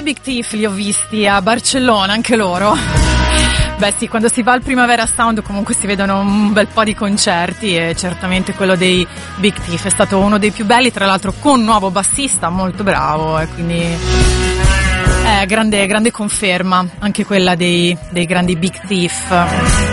Big Thief li ho visti a Barcellona, anche loro. Beh sì, quando si va al Primavera Sound comunque si vedono un bel po' di concerti e certamente quello dei Big Thief è stato uno dei più belli, tra l'altro con un nuovo bassista molto bravo, e quindi grande conferma anche quella dei grandi Big Thief.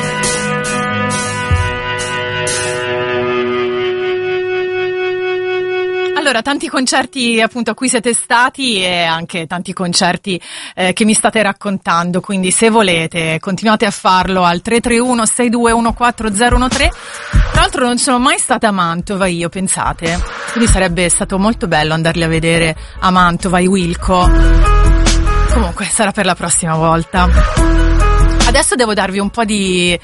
Allora, tanti concerti appunto a cui siete stati e anche tanti concerti che mi state raccontando, quindi se volete continuate a farlo al 331-6214013. Tra l'altro non sono mai stata a Mantova io, pensate, quindi sarebbe stato molto bello andarli a vedere a Mantova, i Wilco. Comunque sarà per la prossima volta. Adesso devo darvi un po' di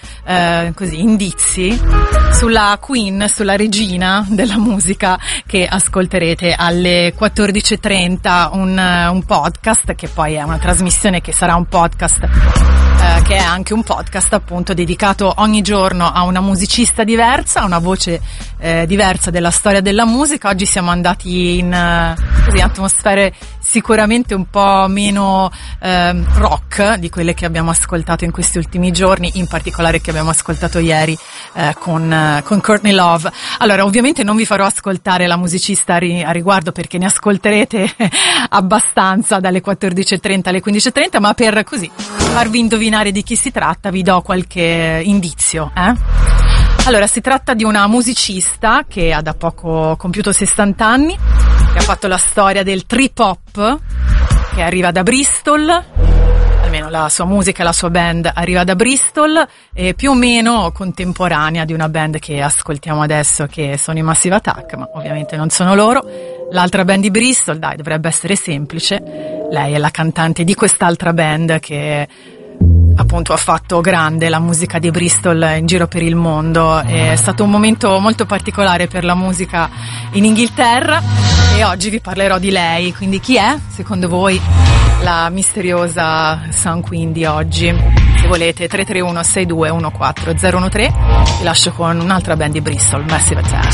indizi sulla Queen, sulla regina della musica che ascolterete alle 14.30, un podcast che poi è una trasmissione che sarà un podcast che è anche un podcast appunto dedicato ogni giorno a una musicista diversa, a una voce diversa della storia della musica. Oggi siamo andati in atmosfere sicuramente un po' meno rock di quelle che abbiamo ascoltato in questi ultimi giorni, in particolare che abbiamo ascoltato ieri con Courtney Love. Allora, ovviamente non vi farò ascoltare la musicista a riguardo perché ne ascolterete abbastanza dalle 14.30 alle 15.30, ma per così farvi indovinare di chi si tratta vi do qualche indizio. Allora, si tratta di una musicista che ha da poco compiuto 60 anni, che ha fatto la storia del trip hop, che arriva da Bristol, almeno la sua musica e la sua band arriva da Bristol, e più o meno contemporanea di una band che ascoltiamo adesso, che sono i Massive Attack, ma ovviamente non sono loro. L'altra band di Bristol, dai, dovrebbe essere semplice, lei è la cantante di quest'altra band che appunto ha fatto grande la musica di Bristol in giro per il mondo. È stato un momento molto particolare per la musica in Inghilterra e oggi vi parlerò di lei. Quindi chi è, secondo voi, la misteriosa Sun Queen di oggi? Se volete 331-6214013, vi lascio con un'altra band di Bristol, Massive Attack.